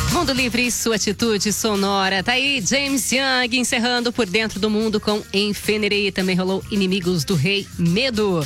Mundo Livre, sua atitude sonora. Tá aí James Young encerrando Por Dentro do Mundo com Infinity. Também rolou Inimigos do Rei, Medo.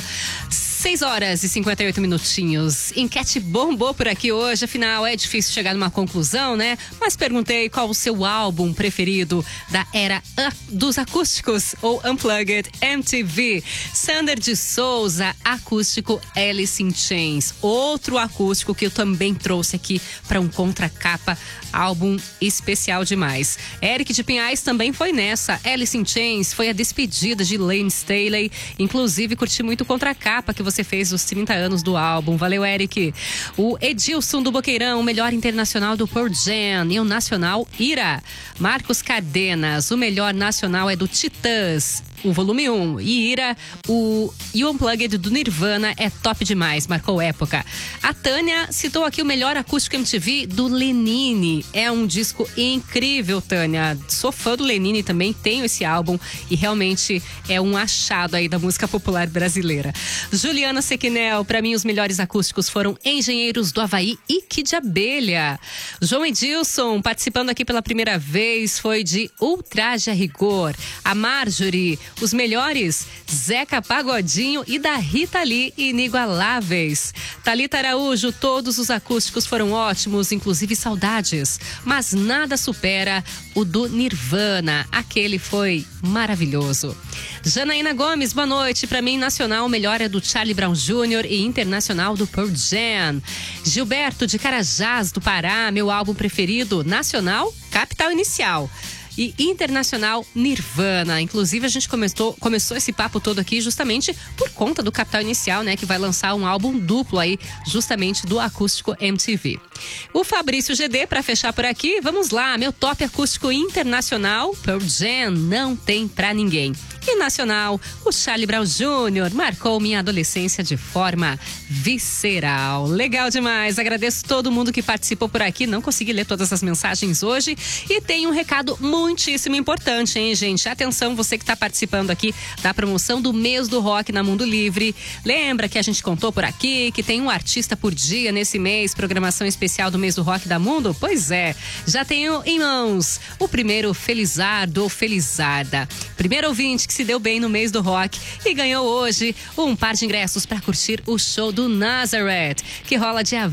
6 horas e 58 minutinhos. Enquete bombou por aqui hoje, afinal é difícil chegar numa conclusão, né? Mas perguntei qual o seu álbum preferido da era dos acústicos ou Unplugged MTV. Sander de Souza, acústico Alice in Chains. Outro acústico que eu também trouxe aqui para um contracapa, álbum especial demais. Eric de Pinhais também foi nessa. Alice in Chains foi a despedida de Layne Staley. Inclusive, curti muito o contracapa que você fez os 30 anos do álbum. Valeu, Eric. O Edilson do Boqueirão, o melhor internacional do Pearl Jam. E o nacional, Ira. Marcos Cardenas, o melhor nacional é do Titãs, o volume 1. E Ira, o Unplugged do Nirvana é top demais, marcou época. A Tânia citou aqui o melhor acústico MTV do Lenine. É um disco incrível, Tânia. Sou fã do Lenine também, tenho esse álbum e realmente é um achado aí da música popular brasileira. Juliana Sequinel, pra mim os melhores acústicos foram Engenheiros do Havaí e Kid de Abelha. João Edilson, participando aqui pela primeira vez, foi de Ultraje a Rigor. A Marjorie, os melhores Zeca Pagodinho e da Rita Lee, inigualáveis. Thalita Araújo, todos os acústicos foram ótimos, inclusive Saudades, mas nada supera o do Nirvana, aquele foi maravilhoso. Janaína Gomes, boa noite. Pra mim, nacional, o melhor é do Charlie Brown Jr. e internacional do Pearl Jam. Gilberto de Carajás, do Pará, meu álbum preferido, nacional, Capital Inicial. E internacional, Nirvana. Inclusive, a gente começou esse papo todo aqui justamente por conta do Capital Inicial, né? Que vai lançar um álbum duplo aí, justamente do acústico MTV. O Fabrício GD, pra fechar por aqui, vamos lá. Meu top acústico internacional, Pearl Jam, não tem pra ninguém. E nacional, o Charlie Brown Jr. marcou minha adolescência de forma visceral. Legal demais, agradeço todo mundo que participou por aqui, não consegui ler todas as mensagens hoje. E tem um recado muitíssimo importante, hein, gente? Atenção, você que está participando aqui da promoção do mês do rock na Mundo Livre. Lembra que a gente contou por aqui que tem um artista por dia nesse mês, programação especial do mês do rock da Mundo? Pois é, já tenho em mãos o primeiro Felizardo ou Felizarda. Primeiro ouvinte que se deu bem no mês do rock e ganhou hoje um par de ingressos para curtir o show do Nazareth, que rola dia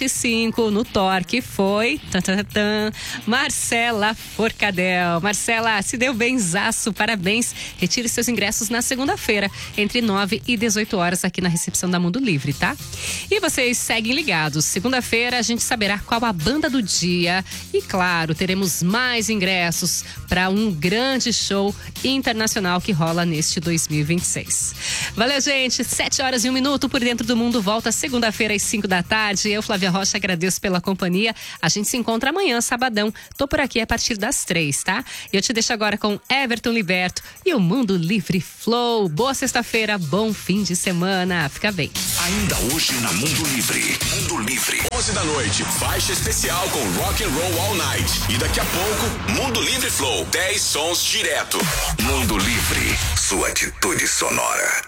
25 no Torque. Foi Marcela Forcadell. Marcela, se deu benzaço, parabéns. Retire seus ingressos na segunda-feira, entre 9 e 18 horas aqui na recepção da Mundo Livre, tá? E vocês seguem ligados. Segunda-feira a gente saberá qual a banda do dia e, claro, teremos mais ingressos para um grande show internacional que rola neste 2026. Valeu, gente. 7 horas e 1 minuto Por Dentro do Mundo volta segunda-feira às 5 da tarde. Eu, Flávia Rocha, agradeço pela companhia. A gente se encontra amanhã, sabadão. Tô por aqui a partir das 3, tá? E eu te deixo agora com Everton Liberto e o Mundo Livre Flow. Boa sexta-feira, bom fim de semana. Fica bem. Ainda hoje na Mundo Livre. Mundo Livre. 11 da noite, faixa especial com Rock and Roll All Night. E daqui a pouco, Mundo Livre Flow. 10 sons direto. Mundo Livre, sua atitude sonora.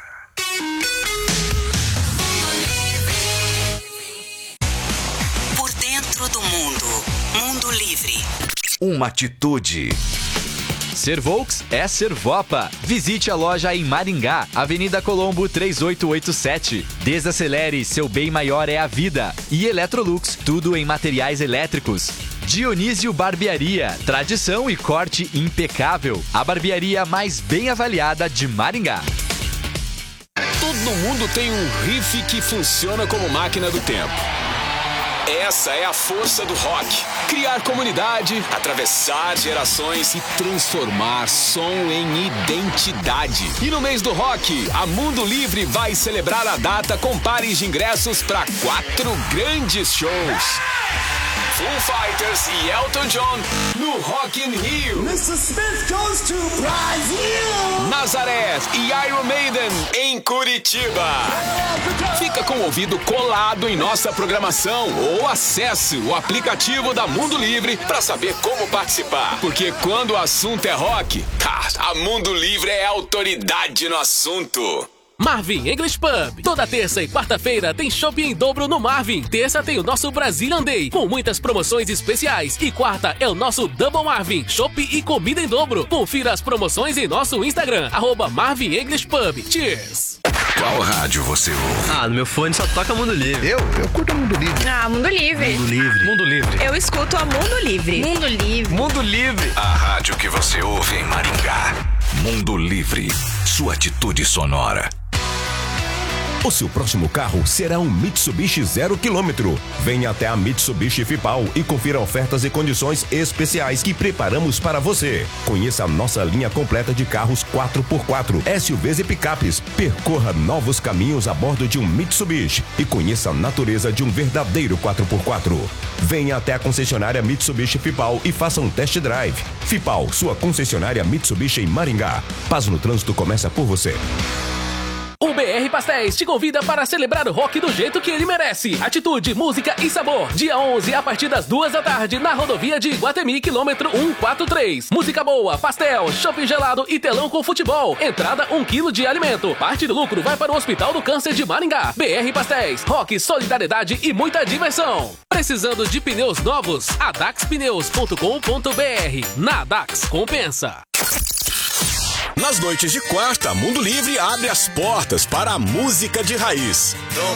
Por Dentro do Mundo. Mundo Livre. Uma atitude. Ser Volks é ser Vopa. Visite a loja em Maringá, Avenida Colombo 3887. Desacelere, seu bem maior é a vida. E Electrolux, tudo em materiais elétricos. Dionísio Barbearia, tradição e corte impecável. A barbearia mais bem avaliada de Maringá. Todo mundo tem um riff que funciona como máquina do tempo. Essa é a força do rock. Criar comunidade, atravessar gerações e transformar som em identidade. E no mês do rock, a Mundo Livre vai celebrar a data com pares de ingressos para 4 grandes shows. Foo Fighters e Elton John no Rock in Rio. Mr. Smith goes to Brazil. Nazareth e Iron Maiden em Curitiba. Fica com o ouvido colado em nossa programação ou acesse o aplicativo da Mundo Livre para saber como participar. Porque quando o assunto é rock, a Mundo Livre é autoridade no assunto. Marvin English Pub. Toda terça e quarta-feira tem shopping em dobro no Marvin. Terça tem o nosso Brazilian Day, com muitas promoções especiais. E quarta é o nosso Double Marvin, shopping e comida em dobro. Confira as promoções em nosso Instagram, @Marvin English Pub. Cheers! Qual rádio você ouve? No meu fone só toca Mundo Livre. Eu curto Mundo Livre. Mundo Livre. Mundo Livre. Mundo Livre. Eu escuto a Mundo Livre. Mundo Livre. Mundo Livre. A rádio que você ouve em Maringá. Mundo Livre. Sua atitude sonora. O seu próximo carro será um Mitsubishi 0 km. Venha até a Mitsubishi Fipal e confira ofertas e condições especiais que preparamos para você. Conheça a nossa linha completa de carros 4x4, SUVs e picapes. Percorra novos caminhos a bordo de um Mitsubishi e conheça a natureza de um verdadeiro 4x4. Venha até a concessionária Mitsubishi Fipal e faça um test drive. Fipal, sua concessionária Mitsubishi em Maringá. Paz no trânsito começa por você. O BR Pastéis te convida para celebrar o rock do jeito que ele merece. Atitude, música e sabor. Dia 11, a partir das 2 da tarde, na rodovia de Iguatemi, quilômetro 143. Música boa, pastel, shopping gelado e telão com futebol. Entrada 1 quilo de alimento. Parte do lucro vai para o Hospital do Câncer de Maringá. BR Pastéis, rock, solidariedade e muita diversão. Precisando de pneus novos? adaxpneus.com.br. Na Adax, compensa. Nas noites de quarta, Mundo Livre abre as portas para a música de raiz.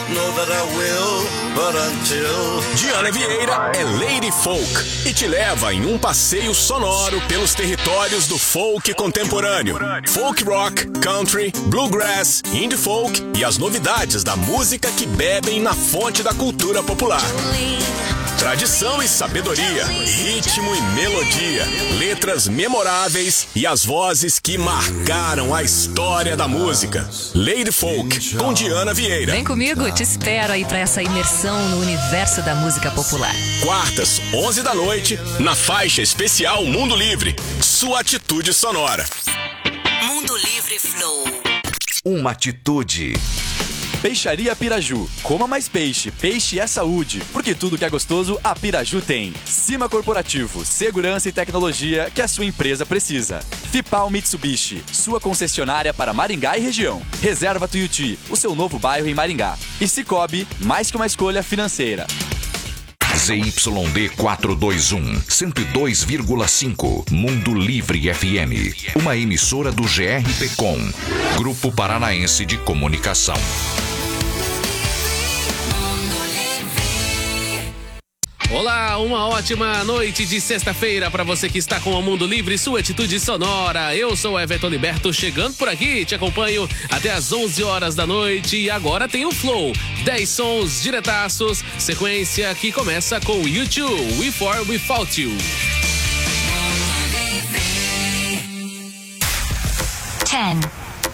Diana Vieira é Lady Folk e te leva em um passeio sonoro pelos territórios do folk contemporâneo. Folk rock, country, bluegrass, indie folk e as novidades da música que bebem na fonte da cultura popular. Tradição e sabedoria, ritmo e melodia, letras memoráveis e as vozes que marcaram a história da música. Lady Folk, com Diana Vieira. Vem comigo, te espero aí pra essa imersão no universo da música popular. Quartas, 11 da noite, na faixa especial Mundo Livre. Sua atitude sonora. Mundo Livre Flow. Uma atitude. Peixaria Piraju. Coma mais peixe. Peixe é saúde. Porque tudo que é gostoso, a Piraju tem. Cima Corporativo. Segurança e tecnologia que a sua empresa precisa. Fipal Mitsubishi. Sua concessionária para Maringá e região. Reserva Tuiuti. O seu novo bairro em Maringá. E Cicobi. Mais que uma escolha financeira. ZYD 421, 102,5. Mundo Livre FM. Uma emissora do GRPcom. Grupo Paranaense de Comunicação. Olá, uma ótima noite de sexta-feira para você que está com o Mundo Livre, sua atitude sonora. Eu sou o Everton Liberto, chegando por aqui, te acompanho até as 11 horas da noite e agora tem o Flow. 10 sons diretaços, sequência que começa com U2, We For Without You. 10.